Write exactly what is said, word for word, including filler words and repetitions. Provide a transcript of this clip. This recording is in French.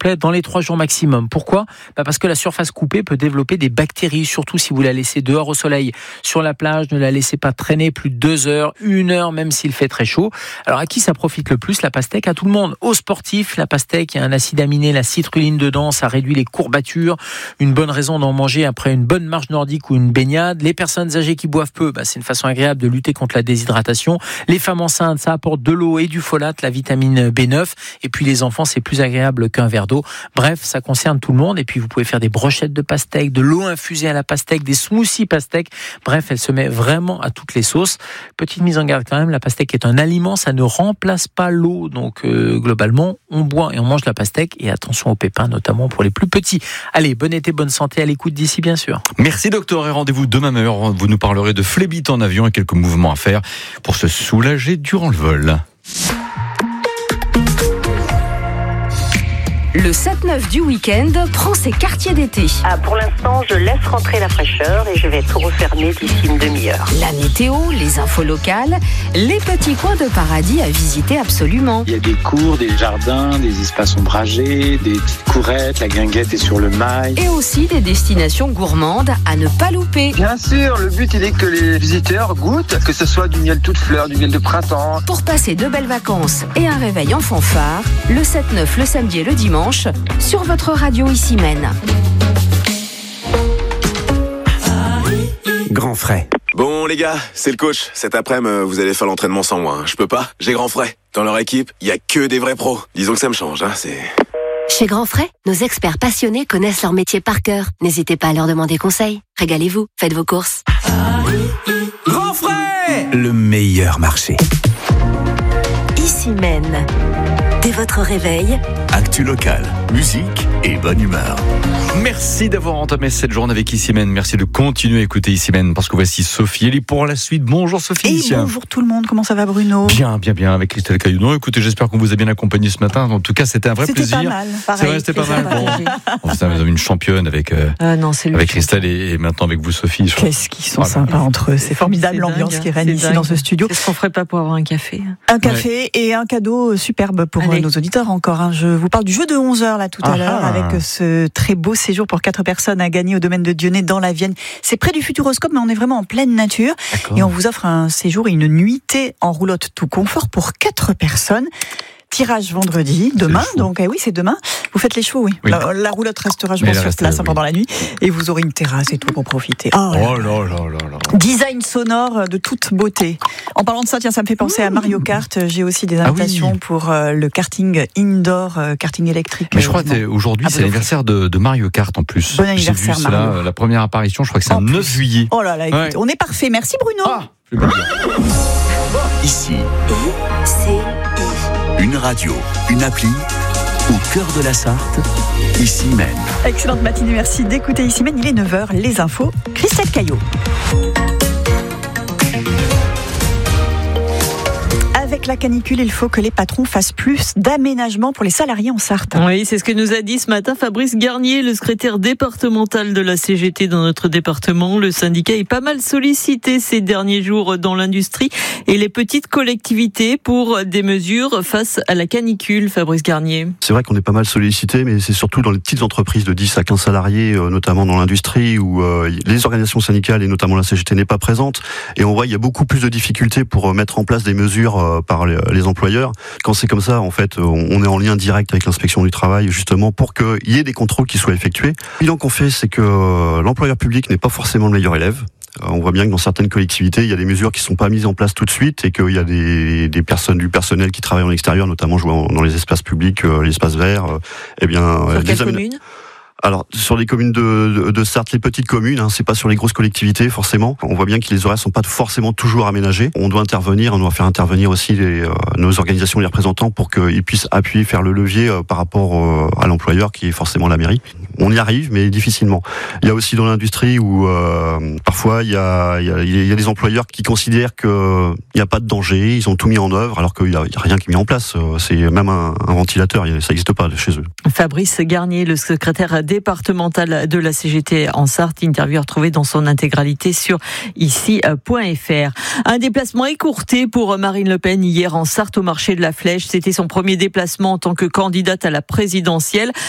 complète dans les trois jours maximum. Pourquoi ? Bah parce que la surface coupée peut développer des bactéries, surtout si vous la laissez dehors au soleil. Sur la plage, ne la laissez pas traîner plus de deux heures, une heure, même s'il fait très chaud. Alors à qui ça profite le plus ? La pastèque, à tout le monde. Aux sportifs, la pastèque, il y a un acide aminé, la citrulline dedans, ça réduit les courbatures. Une bonne raison d'en manger après une bonne marche nordique ou une baignade. Les personnes âgées qui boivent peu, bah c'est une façon agréable de lutter contre la déshydratation. Les femmes enceintes, ça apporte de l'eau et du folate, la vitamine B neuf. Et puis les enfants, c'est plus agréable qu'un verre d'eau. Bref, ça concerne tout le monde. Et puis vous pouvez faire des brochettes de pastèque, de l'eau infusée à la pastèque, des smoothies pastèque. Bref, elle se met vraiment à toutes les sauces. Petite mise en garde quand même, la pastèque est un aliment, ça ne remplace pas l'eau. Donc euh, globalement, on boit et on mange la pastèque. Et attention aux pépins, notamment pour les plus petits. Allez, bon été, bonne santé à l'écoute d'ici, bien sûr. Merci docteur et rendez-vous demain même heure. Vous nous parlerez de phlébite en avion et quelques mouvements à faire pour se soulager durant le vol. Le sept neuf du week-end prend ses quartiers d'été. Ah, pour l'instant, je laisse rentrer la fraîcheur et je vais tout refermer d'ici une demi-heure. La météo, les infos locales, les petits coins de paradis à visiter absolument. Il y a des cours, des jardins, des espaces ombragés, des petites courettes, la guinguette est sur le mail. Et aussi des destinations gourmandes à ne pas louper. Bien sûr, le but il est que les visiteurs goûtent, que ce soit du miel toute fleur, du miel de printemps. Pour passer de belles vacances et un réveil en fanfare, le sept neuf, le samedi et le dimanche, sur votre radio Ici Maine. Grand frais. Bon les gars, c'est le coach. Cet après-midi, vous allez faire l'entraînement sans moi. Hein. Je peux pas, j'ai Grand Frais. Dans leur équipe, il y a que des vrais pros. Disons que ça me change, hein, c'est... Chez Grand Frais, nos experts passionnés connaissent leur métier par cœur. N'hésitez pas à leur demander conseil. Régalez-vous, faites vos courses. Grand frais, le meilleur marché. Ici Maine. Dès votre réveil, actu locale, musique et bonne humeur. Merci d'avoir entamé cette journée avec Ici Maine. Merci de continuer à écouter Ici Maine parce que voici Sophie Elie pour la suite. Bonjour Sophie. Et bonjour tout le monde, comment ça va Bruno ? Bien, bien, bien avec Christelle Caillou. Non, écoutez, j'espère qu'on vous a bien accompagné ce matin. En tout cas, c'était un vrai c'était plaisir. C'était pas mal, pareil. C'est vrai, c'était pas mal. Bon. Bon, vous avez une championne avec, euh, euh, non, c'est avec Christelle et, et maintenant avec vous Sophie. Je Qu'est-ce qu'ils sont voilà. sympas entre eux. C'est formidable c'est l'ambiance dingue, qui règne ici dingue. dans ce studio. Qu'est-ce qu'on ferait pas pour avoir un café ? Un café ouais. Et un cadeau superbe pour Allez. nos auditeurs encore. Hein. Je vous parle du jeu de onze heures là tout à ah l'heure avec ce très beau séjour pour quatre personnes à gagner au domaine de Dionnet dans la Vienne. C'est près du Futuroscope mais on est vraiment en pleine nature. D'accord. Et on vous offre un séjour et une nuitée en roulotte tout confort pour quatre personnes. Tirage vendredi, demain, donc eh oui c'est demain. Vous faites les chevaux, oui. oui. La, la roulotte restera je pense sur place oui. pendant la nuit et vous aurez une terrasse et tout pour profiter. Oh, oh là là là là. Design sonore de toute beauté. En parlant de ça, tiens, ça me fait penser mmh. à Mario Kart. J'ai aussi des invitations ah oui. pour euh, le karting indoor, euh, karting électrique. Mais je crois qu'aujourd'hui c'est l'anniversaire de, de Mario Kart en plus. Bon anniversaire J'ai vu Mario. Cela, la première apparition, je crois que c'est le neuf juillet. Oh là là, écoute, ouais. on est parfait. Merci Bruno. Ah, je vais pas dire. Ici. I, C, Une radio, une appli, au cœur de la Sarthe, Ici Maine. Excellente matinée, merci d'écouter Ici Maine. Il est neuf heures, les infos, Christelle Caillot. Avec la canicule, il faut que les patrons fassent plus d'aménagements pour les salariés en Sarthe. Oui, c'est ce que nous a dit ce matin Fabrice Garnier, le secrétaire départemental de la C G T dans notre département. Le syndicat est pas mal sollicité ces derniers jours dans l'industrie et les petites collectivités pour des mesures face à la canicule. Fabrice Garnier. C'est vrai qu'on est pas mal sollicité, mais c'est surtout dans les petites entreprises de dix à quinze salariés, notamment dans l'industrie, où les organisations syndicales et notamment la C G T n'est pas présente. Et on voit qu'il y a beaucoup plus de difficultés pour mettre en place des mesures par les employeurs. Quand c'est comme ça, en fait, on est en lien direct avec l'inspection du travail, justement, pour qu'il y ait des contrôles qui soient effectués. Le bilan qu'on fait, c'est que l'employeur public n'est pas forcément le meilleur élève. On voit bien que dans certaines collectivités, il y a des mesures qui ne sont pas mises en place tout de suite et qu'il y a des, des personnes, du personnel qui travaillent en extérieur, notamment je vois dans les espaces publics, les espaces verts. Eh bien, Sur quelle amène... commune ? Alors, sur les communes de, de, de Sarthe, les petites communes, hein, c'est pas sur les grosses collectivités, forcément. On voit bien que les horaires sont pas forcément toujours aménagés. On doit intervenir, on doit faire intervenir aussi les, euh, nos organisations, les représentants, pour qu'ils puissent appuyer, faire le levier euh, par rapport euh, à l'employeur, qui est forcément la mairie. On y arrive, mais difficilement. Il y a aussi dans l'industrie où, euh, parfois, il y a, il y a, il y a des employeurs qui considèrent qu'il n'y a pas de danger, ils ont tout mis en œuvre, alors qu'il n'y a, il y a rien qui est mis en place. C'est même un, un ventilateur, ça n'existe pas chez eux. Fabrice Garnier, le secrétaire départemental de la C G T en Sarthe, interview retrouvée dans son intégralité sur ici point f r. Un déplacement écourté pour Marine Le Pen hier en Sarthe au marché de la Flèche. C'était son premier déplacement en tant que candidate à la présidentielle.